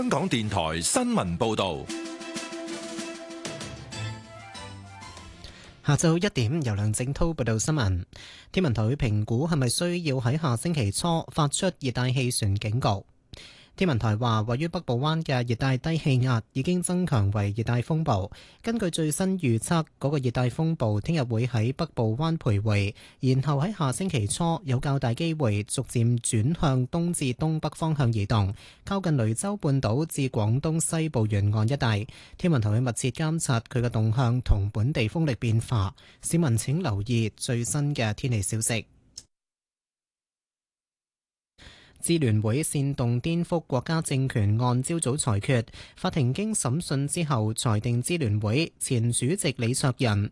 香港電台新聞報道。 下晝1點，由梁正濤報道新聞。天文台評估係咪需要喺下星期初發出熱帶氣旋警告。天文台話，位於北部灣嘅熱帶低氣壓已經增強為熱帶風暴。根據最新預測，嗰個熱帶風暴聽日會喺北部灣徘徊，然後喺下星期初有較大機會逐漸轉向東至東北方向移動，靠近雷州半島至廣東西部沿岸一帶。天文台會密切監察佢嘅動向同本地風力變化，市民請留意最新嘅天氣消息。支聯會煽動顛覆國家政權案朝早裁決，法庭經審訊之後裁定支聯會前主席李卓人、